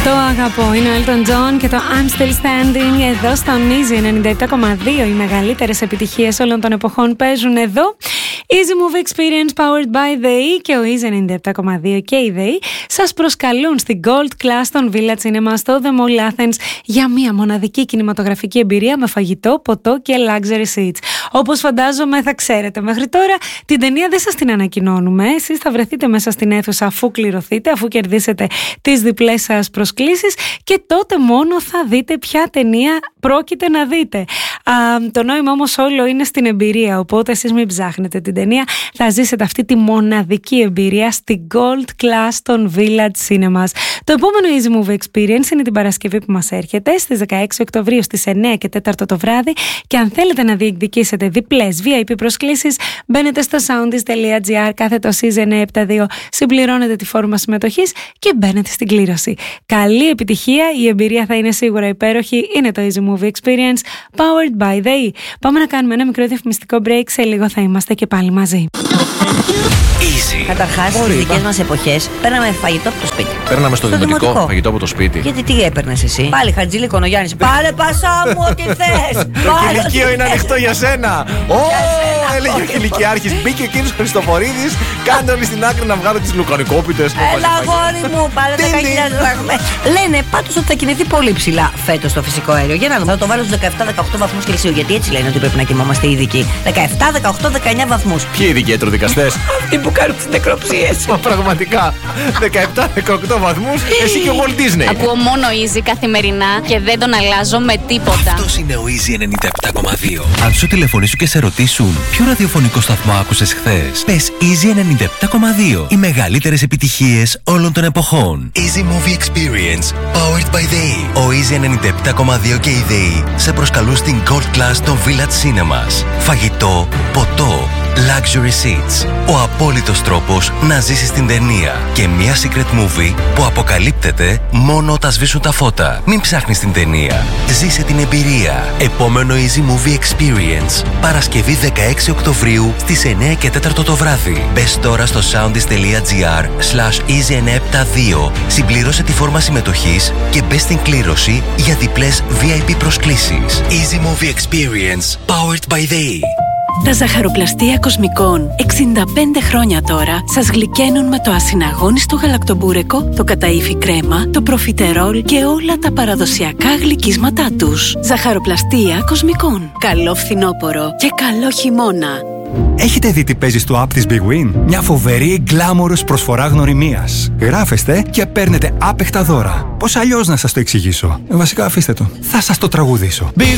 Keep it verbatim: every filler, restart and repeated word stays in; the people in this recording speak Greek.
Το αγαπώ. Είναι ο Elton John και το I'm Still Standing εδώ στο Easy ενενήντα επτά κόμμα δύο. Οι μεγαλύτερες επιτυχίες όλων των εποχών παίζουν εδώ. Easy Movie Experience powered by The E και ο Easy ενενήντα επτά κόμμα δύο και η The E σας προσκαλούν στην Gold Class των Villa Cinema στο The Mall Athens για μια μοναδική κινηματογραφική εμπειρία με φαγητό, ποτό και luxury seats. Όπως φαντάζομαι θα ξέρετε μέχρι τώρα, την ταινία δεν σας την ανακοινώνουμε. Εσείς θα βρεθείτε μέσα στην αίθουσα αφού κληρωθείτε, αφού κερδίσετε τις διπλές σας προσκλήσεις και τότε μόνο θα δείτε ποια ταινία πρόκειται να δείτε. Α, το νόημα όμως όλο είναι στην εμπειρία, οπότε εσείς μην ψάχνετε την ταινία, θα ζήσετε αυτή τη μοναδική εμπειρία στην Gold Class των Village Cinemas. Το επόμενο Easy Movie Experience είναι την Παρασκευή που μας έρχεται στις δεκαέξι Οκτωβρίου στις εννιά και τέσσερα το βράδυ και αν θέλετε να διεκδικήσετε διπλές βι άι πι προσκλήσεις μπαίνετε στο soundis τελεία gr κάθετο Easy εννιακόσια εβδομήντα δύο, συμπληρώνετε τη φόρμα συμμετοχής και μπαίνετε στην κλήρωση. Καλή επιτυχία, η εμπειρία θα είναι σίγουρα υπέροχη, είναι το Easy Movie Experience powered by The E. Πάμε να κάνουμε ένα μικρό διαφημιστικό break, σε λίγο θα είμαστε και πάλι μαζί. Easy. Καταρχάς, στις δικές μας εποχές παίρναμε φαγητό από το σπίτι. Παίρναμε στο, στο δημοτικό, δημοτικό φαγητό από το σπίτι. Γιατί τι έπαιρνες εσύ? Πάλι Χατζήλικο ο Γιάννης. Πάρε πασά μου ό,τι θες. Το κηλικείο είναι ανοιχτό για σένα. Ω, έλεγε ο κηλικιάρχης. Μπήκε ο κύριος Χριστοφορίδης. Κάντε όλοι στην άκρη να βγάλω τις λουκανικόπιτες. Έλα, αγόρι μου, πάρε δέκα χιλιάδες δραχμές. Λένε πάντως ότι θα κινηθεί πολύ ψηλά φέτος το φυσικό αέριο. Για να δούμε, θα το βάλω στους δεκαεπτά με δεκαοκτώ βαθμούς Κελσίου. Γιατί έτσι λένε ότι πρέπει να κοιμόμαστε οι ειδικοί. δεκαεπτά, δεκαοκτώ, δεκαεννιά βαθμούς. Ποιοι ειδικοί ιατροδικαστές? Αυτοί που κάνουν τις νεκροψίες. Μα πραγματικά. δεκαεπτά με δεκαοκτώ βαθμούς, εσύ και ο Walt Disney. Ακούω μόνο Easy καθημερινά και δεν τον αλλάζω με τίποτα. Αυτός είναι ο Easy ενενήντα επτά κόμμα δύο. Αν σου τηλεφωνήσουν και σε ρωτήσουν ποιο ραδιοφωνικό σταθμό άκουσες χθες, πες Easy ενενήντα επτά κόμμα δύο. Οι μεγαλύτερες επιτυχίες όλων των εποχών. Easy Movie Experience powered by The E. Ο Easy ενενήντα επτά κόμμα δύο και η The E σε προσκαλούν στην Gold Class των Village Cinemas. Φαγητό, ποτό, luxury seats. Ο απόλυτος τρόπος να ζήσεις την ταινία και μια secret movie που αποκαλύπτεται μόνο όταν σβήσουν τα φώτα. Μην ψάχνεις την ταινία. Ζήσε την εμπειρία. Επόμενο Easy Movie Experience. Παρασκευή δεκαέξι Οκτωβρίου στις εννιά και τέσσερα το βράδυ. Μπες τώρα στο soundis τελεία gr slash easy εννιακόσια εβδομήντα δύο. Συμπληρώσε τη φόρμα συμμετοχής και μπες στην κλήρωση για διπλές βι άι πι προσκλήσεις. Easy Movie Experience powered by The E. Τα ζαχαροπλαστεία Κοσμικών εξήντα πέντε χρόνια τώρα σας γλυκαίνουν με το ασυναγώνιστο γαλακτομπούρεκο, το καταΐφι κρέμα, το προφιτερόλ και όλα τα παραδοσιακά γλυκίσματά τους. Ζαχαροπλαστεία Κοσμικών. Καλό φθινόπωρο και καλό χειμώνα. Έχετε δει τι παίζει στο app της Big Win? Μια φοβερή γκλάμορος προσφορά γνωριμίας. Γράφεστε και παίρνετε άπεχτα δώρα. Πώς αλλιώς να σας το εξηγήσω? Βασικά αφήστε το. Θα σας το τραγουδήσω.